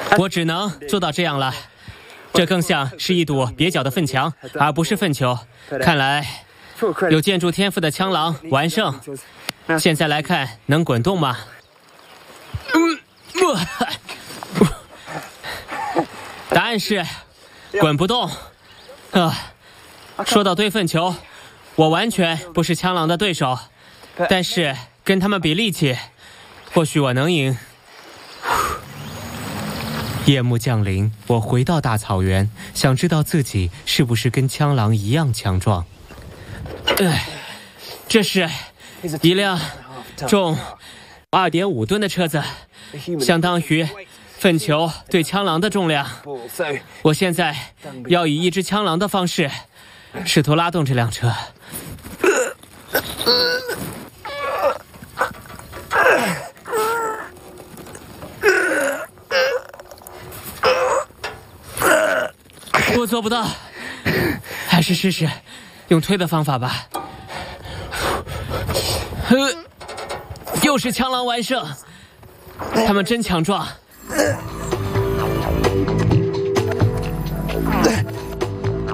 我只能做到这样了。这更像是一堵蹩脚的粪墙，而不是粪球。看来有建筑天赋的枪狼完胜。现在来看，能滚动吗？答案是滚不动。说到堆粪球，我完全不是枪狼的对手，但是跟他们比力气，或许我能赢。夜幕降临，我回到大草原，想知道自己是不是跟枪狼一样强壮。这是一辆重2.5吨的车子，相当于粪球对枪狼的重量。我现在要以一只枪狼的方式试图拉动这辆车。我做不到，还是试试用推的方法吧。又是枪狼完胜，他们真强壮。